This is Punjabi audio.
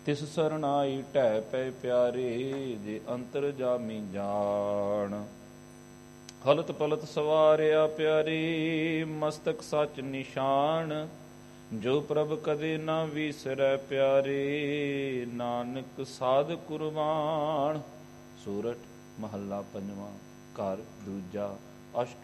ਤਿਸ ਸਰਨਾਈ ਢਹਿ ਪੈ ਪਿਆਰੇ, ਜੇ ਅੰਤਰ ਜਾਮੀ ਜਾਣ। ਹਲਤ ਪਲਤ ਸਵਾਰਿਆ ਪਿਆਰੀ, ਮਸਤਕ ਸੱਚ ਨਿਸ਼ਾਨ। ਜੋ ਪ੍ਰਭ ਕਦੇ ਨਾ ਵਿਸਰੈ ਪਿਆਰੇ, ਨਾਨਕ ਸਾਧ ਕੁਰਬਾਨ। ਸੂਰਠ ਮਹੱਲਾ ਪੰਜਵਾਂ, ਘਰ ਦੂਜਾ, ਅਸ਼ਟ